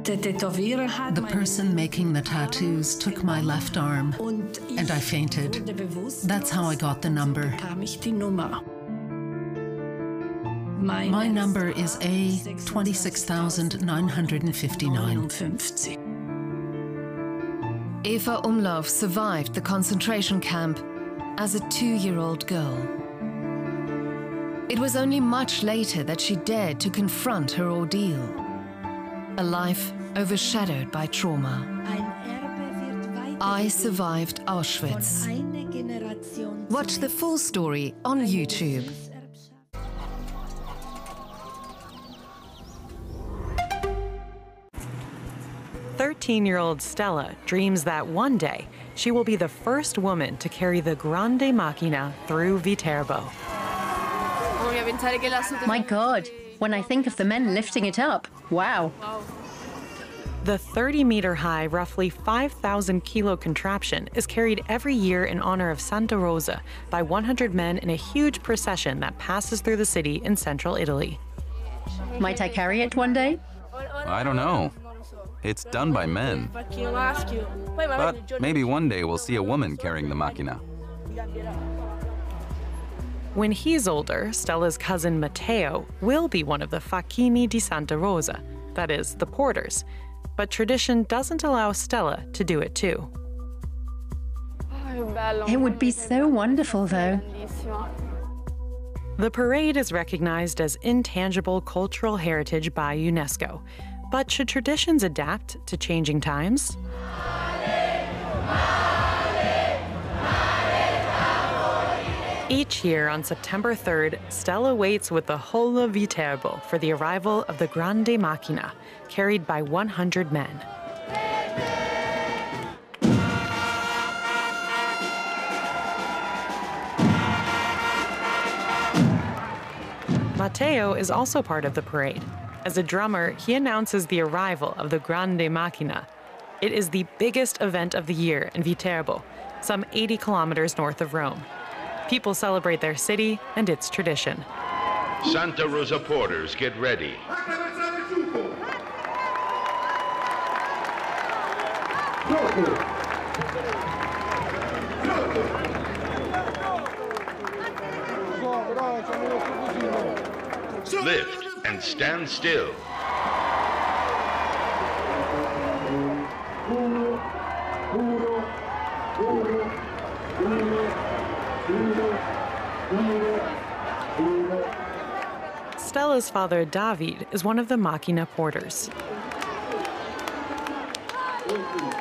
The person making the tattoos took my left arm, and I fainted. That's how I got the number. My number is A 26,959. Eva Umlauf survived the concentration camp as a 2-year-old girl. It was only much later that she dared to confront her ordeal. A life overshadowed by trauma. I survived Auschwitz. Watch the full story on YouTube. 13-year-old Stella dreams that one day she will be the first woman to carry the Grande Machina through Viterbo. My God, when I think of the men lifting it up, wow. The 30-meter-high, roughly 5,000-kilo contraption is carried every year in honor of Santa Rosa by 100 men in a huge procession that passes through the city in central Italy. Might I carry it one day? I don't know. It's done by men. But maybe one day we'll see a woman carrying the Machina. When he's older, Stella's cousin Matteo will be one of the Facchini di Santa Rosa, that is, the porters. But tradition doesn't allow Stella to do it too. It would be so wonderful, though. The parade is recognized as intangible cultural heritage by UNESCO. But should traditions adapt to changing times? Each year on September 3rd, Stella waits with the whole of Viterbo for the arrival of the Grande Machina, carried by 100 men. Matteo is also part of the parade. As a drummer, he announces the arrival of the Grande Machina. It is the biggest event of the year in Viterbo, some 80 kilometers north of Rome. People celebrate their city and its tradition. Santa Rosa porters, get ready. Lift and stand still. Stella's father, David, is one of the Machina porters.